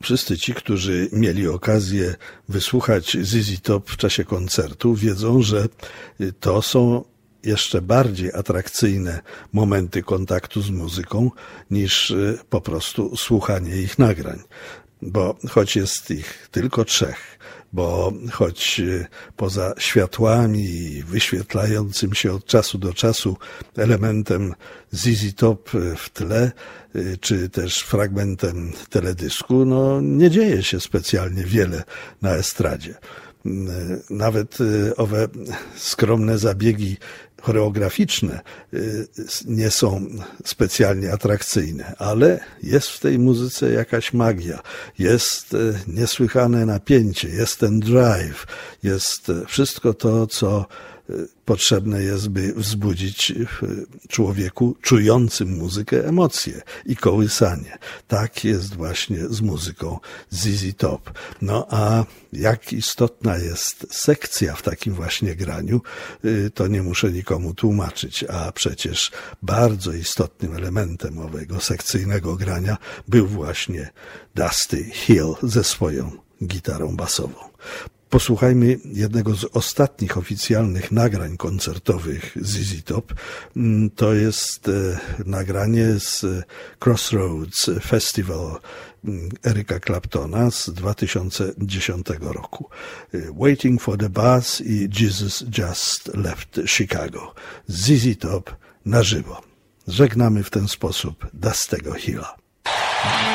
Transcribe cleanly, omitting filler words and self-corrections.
Wszyscy ci, którzy mieli okazję wysłuchać ZZ Top w czasie koncertu, wiedzą, że to są jeszcze bardziej atrakcyjne momenty kontaktu z muzyką niż po prostu słuchanie ich nagrań. Bo choć jest ich tylko 3, bo choć poza światłami i wyświetlającym się od czasu do czasu elementem ZZ Top w tle, czy też fragmentem teledysku, nie dzieje się specjalnie wiele na estradzie. Nawet owe skromne zabiegi choreograficzne nie są specjalnie atrakcyjne, ale jest w tej muzyce jakaś magia, jest niesłychane napięcie, jest ten drive, jest wszystko to, co potrzebne jest, by wzbudzić w człowieku czującym muzykę emocje i kołysanie. Tak jest właśnie z muzyką ZZ Top. A jak istotna jest sekcja w takim właśnie graniu, to nie muszę nikomu tłumaczyć, a przecież bardzo istotnym elementem owego sekcyjnego grania był właśnie Dusty Hill ze swoją gitarą basową. Posłuchajmy jednego z ostatnich oficjalnych nagrań koncertowych ZZ Top. To jest nagranie z Crossroads Festival Erica Claptona z 2010 roku. Waiting for the Bus i Jesus Just Left Chicago. ZZ Top na żywo. Żegnamy w ten sposób Dusty'ego Hilla.